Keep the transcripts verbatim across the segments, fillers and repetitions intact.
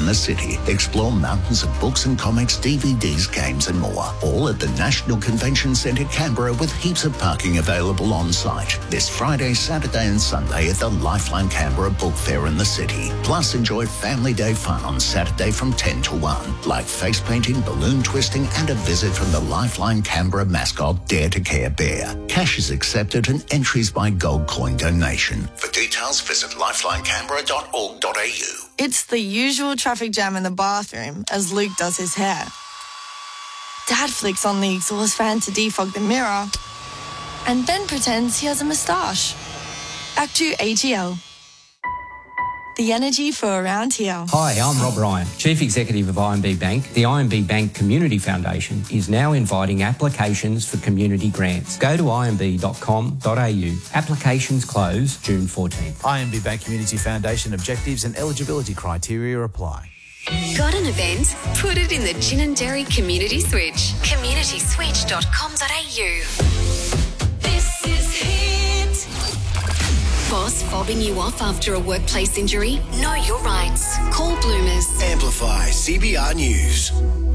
in the city. Explore mountains of books and comics, D V Ds, games and more. All at the National Convention Centre, Canberra, with heaps of parking available on site. This Friday, Saturday and Sunday at the Lifeline Canberra Book Fair in the city. Plus, enjoy Family Day fun on Saturday from ten to one, like face painting, balloon twisting and a visit from the Lifeline Canberra mascot Dare to Care Bear. Cash is accepted and entries by gold coin donation. For details, visit lifeline canberra dot org dot a u. It's the usual traffic jam in the bathroom as Luke does his hair. Dad flicks on the exhaust fan to defog the mirror and then pretends he has a moustache. Back to A G L. The energy for around here. Hi, I'm Rob Ryan, Chief Executive of I M B Bank. The I M B Bank Community Foundation is now inviting applications for community grants. Go to i m b dot com dot a u. Applications close June fourteenth. I M B Bank Community Foundation objectives and eligibility criteria apply. Got an event? Put it in the Ginninderry Community Switch. community switch dot com dot a u. This is Hit. Boss fobbing you off after a workplace injury? Know your rights. Call Bloomers. Amplify C B R News.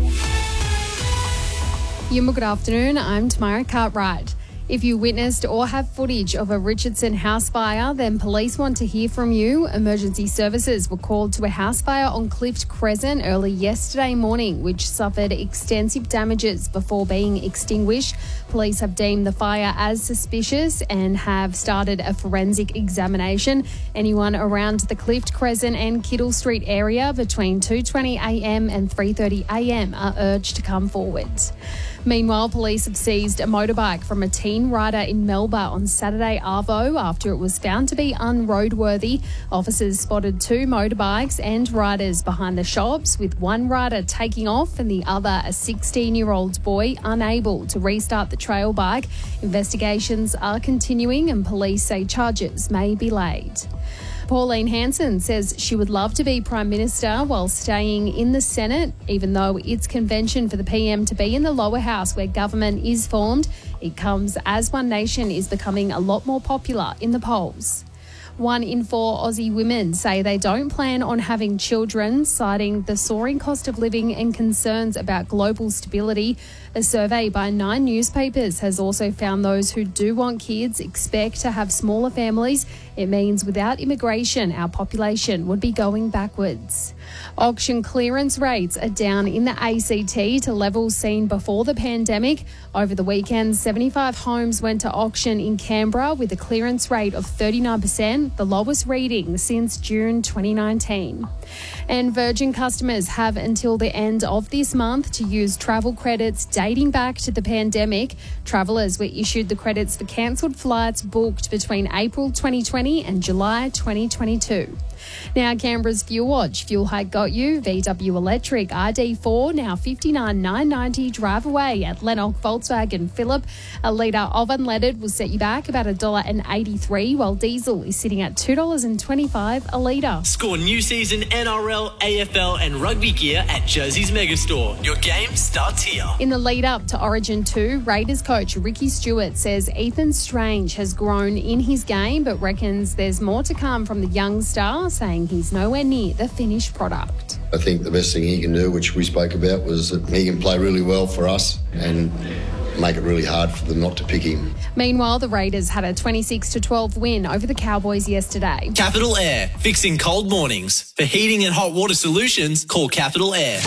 Yuma, good afternoon. I'm Tamara Cartwright. If you witnessed or have footage of a Richardson house fire, then police want to hear from you. Emergency services were called to a house fire on Clift Crescent early yesterday morning, which suffered extensive damages before being extinguished. Police have deemed the fire as suspicious and have started a forensic examination. Anyone around the Clift Crescent and Kittle Street area between two twenty a m and three thirty a m are urged to come forward. Meanwhile, police have seized a motorbike from a teen rider in Melba on Saturday arvo after it was found to be unroadworthy. Officers spotted two motorbikes and riders behind the shops, with one rider taking off and the other a sixteen-year-old boy unable to restart the trail bike. Investigations are continuing and police say charges may be laid. Pauline Hanson says she would love to be Prime Minister while staying in the Senate, even though it's convention for the P M to be in the lower house where government is formed. It comes as One Nation is becoming a lot more popular in the polls. One in four Aussie women say they don't plan on having children, citing the soaring cost of living and concerns about global stability. A survey by nine newspapers has also found those who do want kids expect to have smaller families. It means without immigration, our population would be going backwards. Auction clearance rates are down in the A C T to levels seen before the pandemic. Over the weekend, seventy-five homes went to auction in Canberra with a clearance rate of thirty-nine percent, the lowest reading since June twenty nineteen. And Virgin customers have until the end of this month to use travel credits dating back to the pandemic. Travellers were issued the credits for cancelled flights booked between April twenty twenty and July twenty twenty-two. Now, Canberra's Fuel Watch. Fuel hike got you. V W Electric R D four now fifty-nine thousand nine hundred ninety. Drive away at Lennox Volkswagen Phillip. A litre of unleaded will set you back about one dollar eighty-three, while diesel is sitting at two dollars twenty-five a litre. Score new season N R L, A F L and rugby gear at Jersey's Megastore. Your game starts here. In the lead up to Origin two, Raiders coach Ricky Stewart says Ethan Strange has grown in his game, but reckons there's more to come from the young star, saying he's nowhere near the finished product. I think the best thing he can do, which we spoke about, was that he can play really well for us and make it really hard for them not to pick him. Meanwhile, the Raiders had a twenty-six to twelve win over the Cowboys yesterday. Capital Air, fixing cold mornings. For heating and hot water solutions, call Capital Air.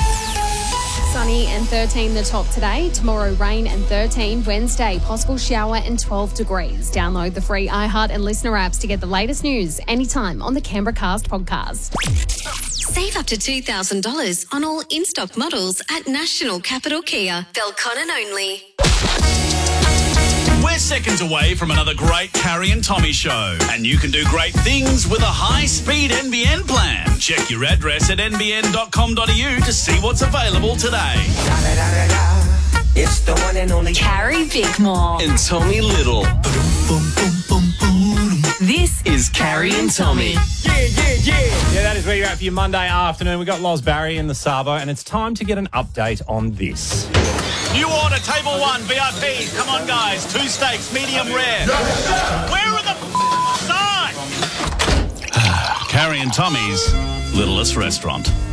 Sunny and thirteen the top today. Tomorrow, rain and thirteen. Wednesday, possible shower and twelve degrees. Download the free iHeart and Listener apps to get the latest news anytime on the Canberra Cast podcast. Save up to two thousand dollars on all in-stock models at National Capital Kia. Belconnen only. We're seconds away from another great Carrie and Tommy show, and you can do great things with a high-speed N B N plan. Check your address at n b n dot com dot a u to see what's available today. It's the one and only Carrie Bickmore and Tommy Little. This is Carrie and Tommy. Yeah, yeah, yeah. Yeah, that is where you're at for your Monday afternoon. We've got Loz Barry in the Sabo, and it's time to get an update on this. New order, table one, V I Ps. Come on, guys. Two steaks, medium rare. Where are the f- signs? Carrie and Tommy's littlest restaurant.